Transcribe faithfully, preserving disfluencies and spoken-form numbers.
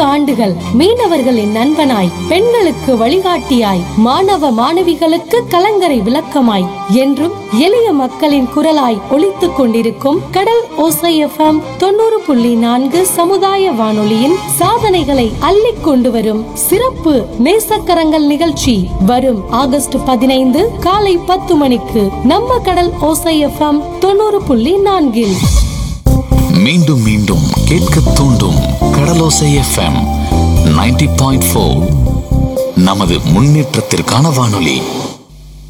ஆண்டுகள் மீனவர்களின் நண்பனாய், பெண்களுக்கு வழிகாட்டியாய், மாணவ மாணவிகளுக்கு கலங்கரை விளக்கமாய், என்றும் எளிய மக்களின் குரலாய் ஒலித்துக் கொண்டிருக்கும் கடல் ஓசை எஃப்எம் தொண்ணூறு புள்ளி நான்கு சமுதாய வானொலியின் சாதனைகளை அள்ளிக் கொண்டு வரும் சிறப்பு நேசக்கரங்கள் நிகழ்ச்சி வரும் ஆகஸ்ட் பதினைந்து காலை பத்து மணிக்கு நம்ம கடல் ஓசை எஃப்எம் தொண்ணூறு புள்ளி நான்கில். மீண்டும் மீண்டும் கேட்க தூண்டும் கடலோசை எஃப்எம் தொண்ணூறு புள்ளி நான்கு. நமது முன்னேற்றத்திற்கான வானொலி.